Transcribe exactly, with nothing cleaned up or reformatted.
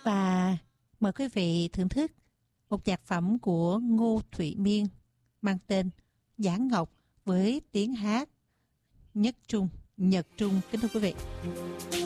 Và mời quý vị thưởng thức một nhạc phẩm của Ngô Thụy Miên mang tên Giảng Ngọc với tiếng hát Nhất Trung, Nhật Trung. Kính thưa quý vị.